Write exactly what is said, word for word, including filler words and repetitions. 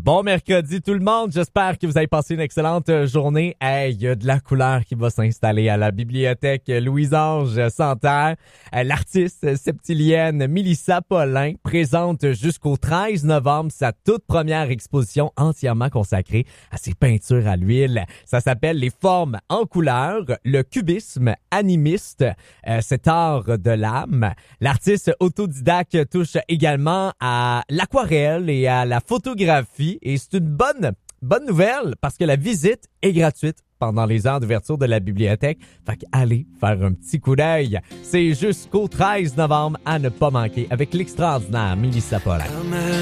Bon mercredi tout le monde, j'espère que vous avez passé une excellente journée. Hey, il y a de la couleur qui va s'installer à la bibliothèque Louis-Ange Santerre. L'artiste septilienne Mélissa Paulin présente jusqu'au treize novembre sa toute première exposition entièrement consacrée à ses peintures à l'huile. Ça s'appelle Les formes en couleur, le cubisme animiste, euh, cet art de l'âme. L'artiste autodidacte touche également à l'aquarelle et à la photographie. Et c'est une bonne, bonne nouvelle parce que la visite est gratuite pendant les heures d'ouverture de la bibliothèque. Fait qu'allez faire un petit coup d'œil. C'est jusqu'au treize novembre à ne pas manquer avec l'extraordinaire Mélissa Paulin.